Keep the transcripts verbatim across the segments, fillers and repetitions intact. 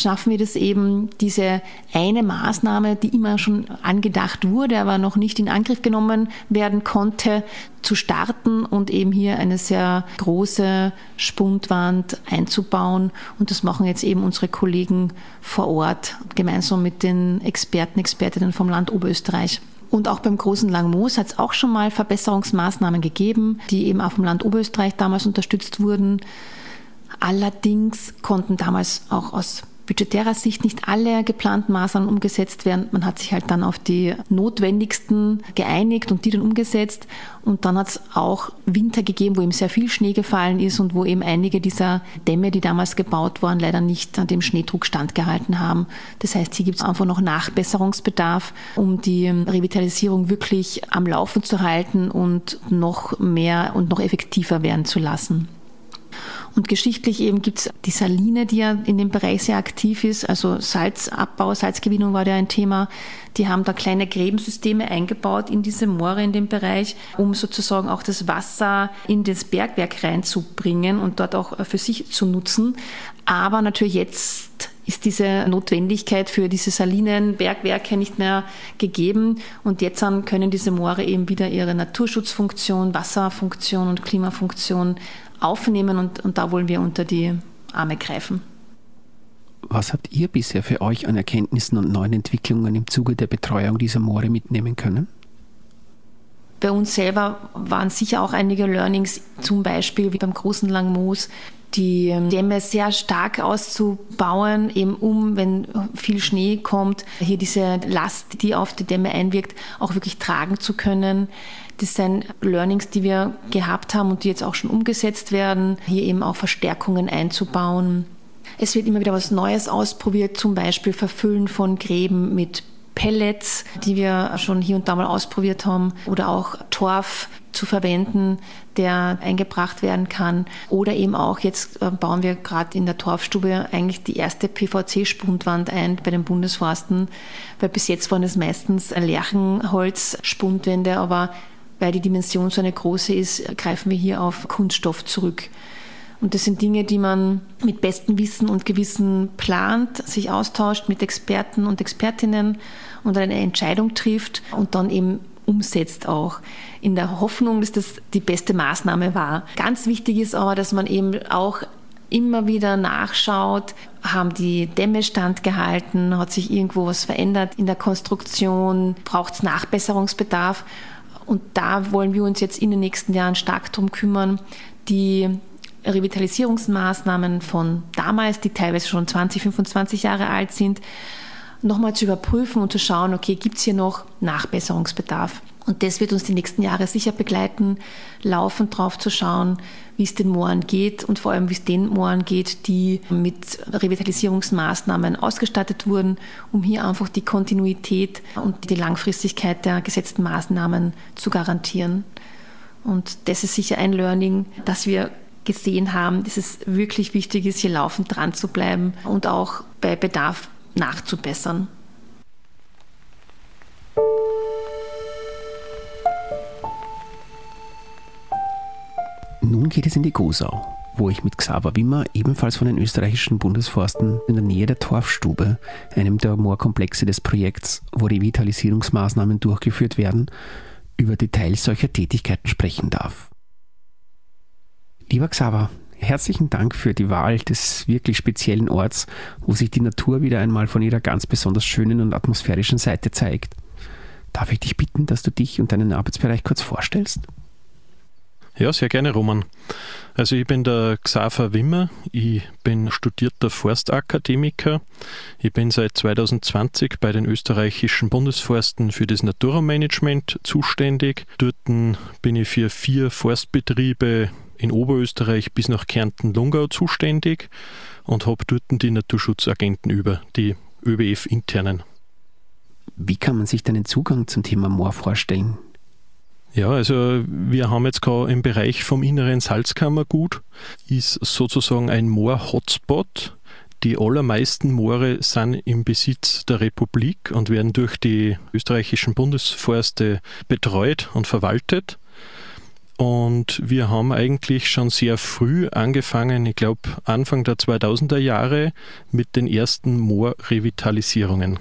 schaffen wir das eben, diese eine Maßnahme, die immer schon angedacht wurde, aber noch nicht in Angriff genommen werden konnte, zu starten und eben hier eine sehr große Spundwand einzubauen. Und das machen jetzt eben unsere Kollegen vor Ort, gemeinsam mit den Experten, Expertinnen vom Land Oberösterreich. Und auch beim großen Langmoos hat es auch schon mal Verbesserungsmaßnahmen gegeben, die eben auch vom Land Oberösterreich damals unterstützt wurden. Allerdings konnten damals auch aus budgetärer Sicht nicht alle geplanten Maßnahmen umgesetzt werden. Man hat sich halt dann auf die notwendigsten geeinigt und die dann umgesetzt. Und dann hat es auch Winter gegeben, wo eben sehr viel Schnee gefallen ist und wo eben einige dieser Dämme, die damals gebaut waren, leider nicht an dem Schneedruck standgehalten haben. Das heißt, hier gibt es einfach noch Nachbesserungsbedarf, um die Revitalisierung wirklich am Laufen zu halten und noch mehr und noch effektiver werden zu lassen. Und geschichtlich eben gibt es die Saline, die ja in dem Bereich sehr aktiv ist, also Salzabbau, Salzgewinnung war ja ein Thema. Die haben da kleine Gräbensysteme eingebaut in diese Moore in dem Bereich, um sozusagen auch das Wasser in das Bergwerk reinzubringen und dort auch für sich zu nutzen. Aber natürlich jetzt ist diese Notwendigkeit für diese Salinenbergwerke nicht mehr gegeben. Und jetzt dann können diese Moore eben wieder ihre Naturschutzfunktion, Wasserfunktion und Klimafunktion aufnehmen und, und da wollen wir unter die Arme greifen. Was habt ihr bisher für euch an Erkenntnissen und neuen Entwicklungen im Zuge der Betreuung dieser Moore mitnehmen können? Bei uns selber waren sicher auch einige Learnings, zum Beispiel wie beim großen Langmoos, die Dämme sehr stark auszubauen, eben um, wenn viel Schnee kommt, hier diese Last, die auf die Dämme einwirkt, auch wirklich tragen zu können. Das sind Learnings, die wir gehabt haben und die jetzt auch schon umgesetzt werden, hier eben auch Verstärkungen einzubauen. Es wird immer wieder was Neues ausprobiert, zum Beispiel Verfüllen von Gräben mit Pellets, die wir schon hier und da mal ausprobiert haben, oder auch Torf zu verwenden, der eingebracht werden kann. Oder eben auch, jetzt bauen wir gerade in der Torfstube eigentlich die erste P V C-Spundwand ein bei den Bundesforsten, weil bis jetzt waren es meistens Lärchenholz-Spundwände, aber weil die Dimension so eine große ist, greifen wir hier auf Kunststoff zurück. Und das sind Dinge, die man mit bestem Wissen und Gewissen plant, sich austauscht mit Experten und Expertinnen und eine Entscheidung trifft und dann eben umsetzt auch, in der Hoffnung, dass das die beste Maßnahme war. Ganz wichtig ist aber, dass man eben auch immer wieder nachschaut, haben die Dämme standgehalten, hat sich irgendwo was verändert in der Konstruktion, braucht es Nachbesserungsbedarf. Und da wollen wir uns jetzt in den nächsten Jahren stark darum kümmern, die Revitalisierungsmaßnahmen von damals, die teilweise schon zwanzig, fünfundzwanzig Jahre alt sind, nochmal zu überprüfen und zu schauen, okay, gibt es hier noch Nachbesserungsbedarf? Und das wird uns die nächsten Jahre sicher begleiten, laufend drauf zu schauen, wie es den Mooren geht und vor allem, wie es den Mooren geht, die mit Revitalisierungsmaßnahmen ausgestattet wurden, um hier einfach die Kontinuität und die Langfristigkeit der gesetzten Maßnahmen zu garantieren. Und das ist sicher ein Learning, das wir gesehen haben, dass es wirklich wichtig ist, hier laufend dran zu bleiben und auch bei Bedarf nachzubessern. Nun geht es in die Gosau, wo ich mit Xaver Wimmer, ebenfalls von den österreichischen Bundesforsten, in der Nähe der Torfstube, einem der Moorkomplexe des Projekts, wo Revitalisierungsmaßnahmen durchgeführt werden, über Details solcher Tätigkeiten sprechen darf. Lieber Xaver, herzlichen Dank für die Wahl des wirklich speziellen Orts, wo sich die Natur wieder einmal von ihrer ganz besonders schönen und atmosphärischen Seite zeigt. Darf ich dich bitten, dass du dich und deinen Arbeitsbereich kurz vorstellst? Ja, sehr gerne, Roman. Also ich bin der Xaver Wimmer, ich bin studierter Forstakademiker. Ich bin seit zwanzig zwanzig bei den österreichischen Bundesforsten für das Naturraummanagement zuständig. Dort bin ich für vier Forstbetriebe in Oberösterreich bis nach Kärnten-Lungau zuständig und habe dort die Naturschutzagenten über, die Ö B F-internen. Wie kann man sich deinen Zugang zum Thema Moor vorstellen? Ja, also wir haben jetzt gerade im Bereich vom inneren Salzkammergut, ist sozusagen ein Moor-Hotspot. Die allermeisten Moore sind im Besitz der Republik und werden durch die österreichischen Bundesforste betreut und verwaltet. Und wir haben eigentlich schon sehr früh angefangen, ich glaube Anfang der zweitausender Jahre, mit den ersten Moorrevitalisierungen.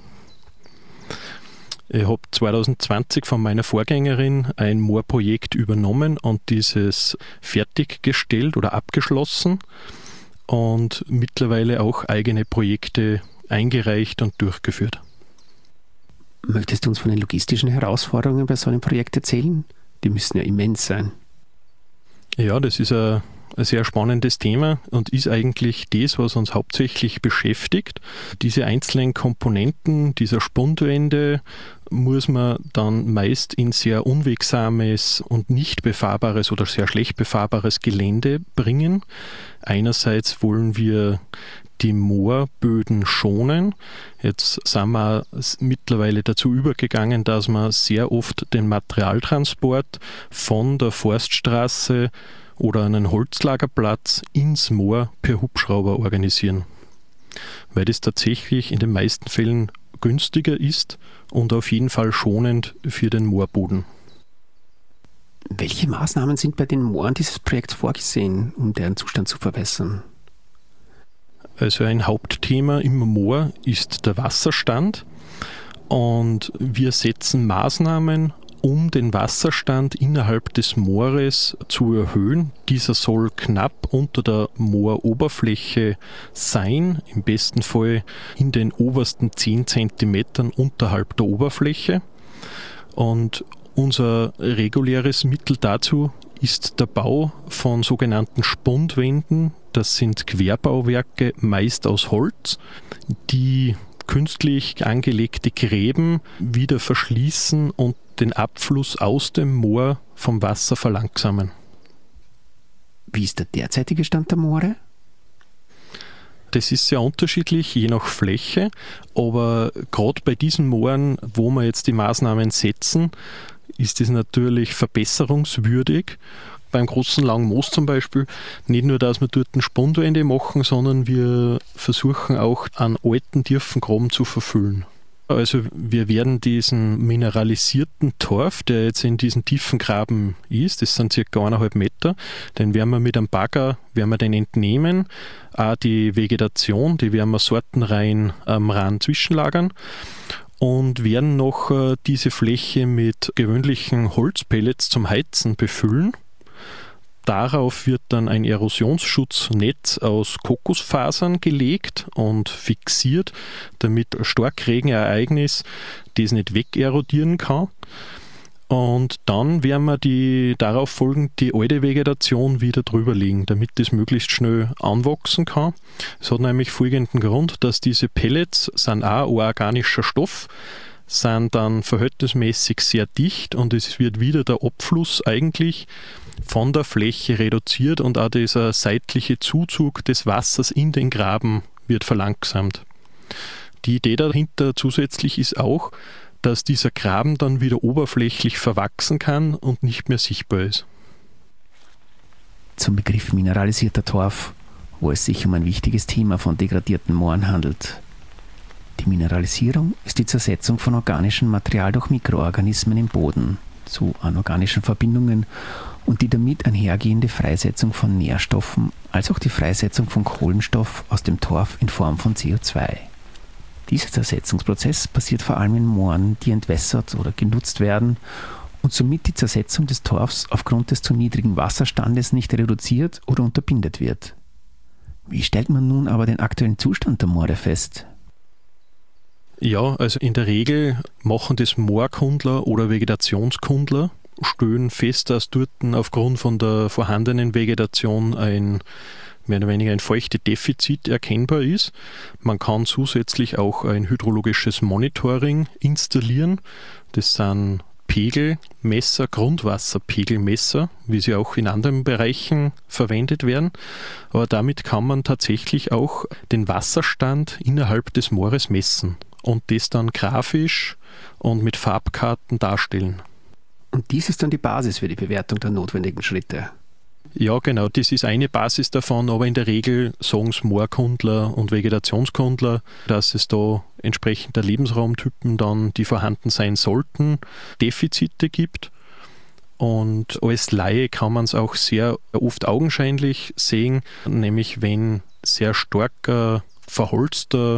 Ich habe zwanzig zwanzig von meiner Vorgängerin ein Moorprojekt übernommen und dieses fertiggestellt oder abgeschlossen und mittlerweile auch eigene Projekte eingereicht und durchgeführt. Möchtest du uns von den logistischen Herausforderungen bei so einem Projekt erzählen? Die müssen ja immens sein. Ja, das ist ein, ein sehr spannendes Thema und ist eigentlich das, was uns hauptsächlich beschäftigt. Diese einzelnen Komponenten dieser Spundwände muss man dann meist in sehr unwegsames und nicht befahrbares oder sehr schlecht befahrbares Gelände bringen. Einerseits wollen wir die Moorböden schonen. Jetzt sind wir mittlerweile dazu übergegangen, dass wir sehr oft den Materialtransport von der Forststraße oder einen Holzlagerplatz ins Moor per Hubschrauber organisieren. Weil das tatsächlich in den meisten Fällen günstiger ist und auf jeden Fall schonend für den Moorboden. Welche Maßnahmen sind bei den Mooren dieses Projekts vorgesehen, um deren Zustand zu verbessern? Also ein Hauptthema im Moor ist der Wasserstand und wir setzen Maßnahmen, um den Wasserstand innerhalb des Moores zu erhöhen. Dieser soll knapp unter der Mooroberfläche sein, im besten Fall in den obersten zehn Zentimetern unterhalb der Oberfläche. Und unser reguläres Mittel dazu ist der Bau von sogenannten Spundwänden. Das sind Querbauwerke, meist aus Holz, die künstlich angelegte Gräben wieder verschließen und den Abfluss aus dem Moor vom Wasser verlangsamen. Wie ist der derzeitige Stand der Moore? Das ist sehr unterschiedlich, je nach Fläche, aber gerade bei diesen Mooren, wo wir jetzt die Maßnahmen setzen, ist es natürlich verbesserungswürdig. Beim großen Langmoos zum Beispiel, nicht nur, dass wir dort eine Spundwände machen, sondern wir versuchen auch einen alten Tiefengraben zu verfüllen. Also wir werden diesen mineralisierten Torf, der jetzt in diesem Tiefengraben ist, das sind circa eineinhalb Meter, den werden wir mit einem Bagger werden wir den entnehmen. Auch die Vegetation, die werden wir sortenrein am Rand zwischenlagern. Und werden noch äh, diese Fläche mit gewöhnlichen Holzpellets zum Heizen befüllen. Darauf wird dann ein Erosionsschutznetz aus Kokosfasern gelegt und fixiert, damit ein Starkregenereignis das nicht wegerodieren kann. Und dann werden wir die darauf folgend die alte Vegetation wieder drüber legen, damit das möglichst schnell anwachsen kann. Es hat nämlich folgenden Grund, dass diese Pellets sind auch ein organischer Stoff, sind dann verhältnismäßig sehr dicht und es wird wieder der Abfluss eigentlich von der Fläche reduziert und auch dieser seitliche Zuzug des Wassers in den Graben wird verlangsamt. Die Idee dahinter zusätzlich ist auch, dass dieser Graben dann wieder oberflächlich verwachsen kann und nicht mehr sichtbar ist. Zum Begriff mineralisierter Torf, wo es sich um ein wichtiges Thema von degradierten Mooren handelt. Die Mineralisierung ist die Zersetzung von organischem Material durch Mikroorganismen im Boden zu anorganischen Verbindungen und die damit einhergehende Freisetzung von Nährstoffen als auch die Freisetzung von Kohlenstoff aus dem Torf in Form von C O zwei. Dieser Zersetzungsprozess passiert vor allem in Mooren, die entwässert oder genutzt werden und somit die Zersetzung des Torfs aufgrund des zu niedrigen Wasserstandes nicht reduziert oder unterbindet wird. Wie stellt man nun aber den aktuellen Zustand der Moore fest? Ja, also in der Regel machen das Moorkundler oder Vegetationskundler, stellen fest, dass dort aufgrund von der vorhandenen Vegetation ein mehr oder weniger ein Feuchtedefizit erkennbar ist. Man kann zusätzlich auch ein hydrologisches Monitoring installieren. Das sind Pegelmesser, Grundwasserpegelmesser, wie sie auch in anderen Bereichen verwendet werden. Aber damit kann man tatsächlich auch den Wasserstand innerhalb des Moores messen und das dann grafisch und mit Farbkarten darstellen. Und dies ist dann die Basis für die Bewertung der notwendigen Schritte. Ja, genau, das ist eine Basis davon, aber in der Regel sagen es Moorkundler und Vegetationskundler, dass es da entsprechend der Lebensraumtypen dann, die vorhanden sein sollten, Defizite gibt. Und als Laie kann man es auch sehr oft augenscheinlich sehen, nämlich wenn sehr stark verholzter